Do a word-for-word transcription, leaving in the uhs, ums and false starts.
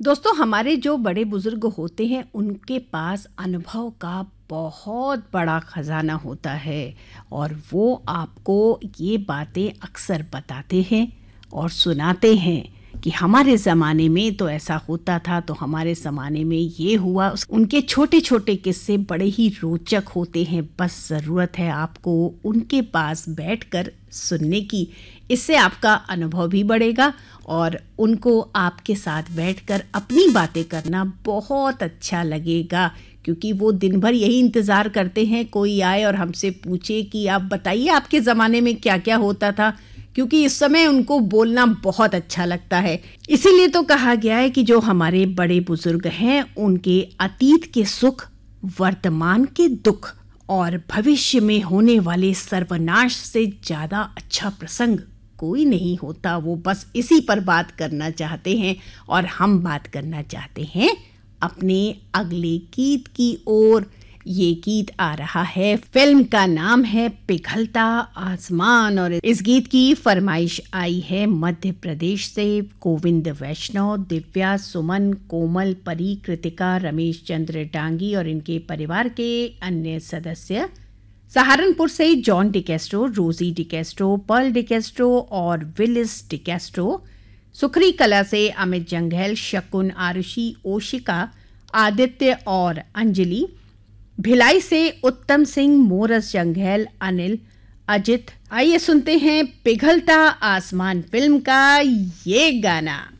दोस्तों, हमारे जो बड़े बुजुर्ग होते हैं उनके पास अनुभव का बहुत बड़ा खजाना होता है और वो आपको ये बातें अक्सर बताते हैं और सुनाते हैं कि हमारे ज़माने में तो ऐसा होता था, तो हमारे ज़माने में ये हुआ। उनके छोटे छोटे किस्से बड़े ही रोचक होते हैं। बस ज़रूरत है आपको उनके पास बैठकर सुनने की। इससे आपका अनुभव भी बढ़ेगा और उनको आपके साथ बैठकर अपनी बातें करना बहुत अच्छा लगेगा, क्योंकि वो दिन भर यही इंतज़ार करते हैं कोई आए और हमसे पूछे कि आप बताइए आपके ज़माने में क्या क्या होता था, क्योंकि इस समय उनको बोलना बहुत अच्छा लगता है। इसीलिए तो कहा गया है कि जो हमारे बड़े बुजुर्ग हैं उनके अतीत के सुख, वर्तमान के दुख और भविष्य में होने वाले सर्वनाश से ज़्यादा अच्छा प्रसंग कोई नहीं होता। वो बस इसी पर बात करना चाहते हैं और हम बात करना चाहते हैं अपने अगले गीत की ओर। ये गीत आ रहा है, फिल्म का नाम है पिघलता आसमान, और इस गीत की फरमाइश आई है मध्य प्रदेश से। गोविंद वैष्णव, दिव्या, सुमन, कोमल, परी, कृतिका, रमेश चंद्र डांगी और इनके परिवार के अन्य सदस्य। सहारनपुर से जॉन डिकेस्ट्रो, रोजी डिकेस्ट्रो, पर्ल डिकेस्ट्रो और विलिस डिकेस्ट्रो। सुखरी कला से अमित जंघेल, शकुन, आरुषि, ओशिका, आदित्य और अंजलि। भिलाई से उत्तम सिंह, मोरस जंघेल, अनिल, अजित। आइए सुनते हैं पिघलता आसमान फिल्म का ये गाना।